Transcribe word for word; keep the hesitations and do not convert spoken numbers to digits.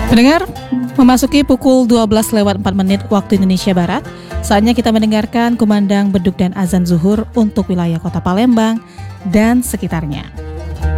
Pendengar, memasuki pukul dua belas lewat empat menit waktu Indonesia Barat, saatnya kita mendengarkan kumandang beduk dan azan zuhur untuk wilayah Kota Palembang dan sekitarnya.